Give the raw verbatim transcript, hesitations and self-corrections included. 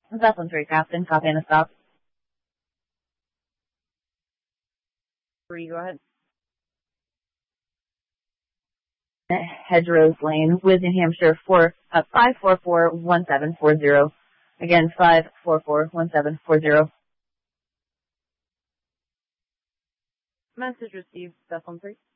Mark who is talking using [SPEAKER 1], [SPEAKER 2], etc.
[SPEAKER 1] Zeppelin three, Captain. Copy and a stop.
[SPEAKER 2] Three, go ahead.
[SPEAKER 1] Hedgerows Lane, with New Hampshire, four, uh, five four four one seven four zero. Again, five four four one seven four zero.
[SPEAKER 2] Message received, Zeppelin three.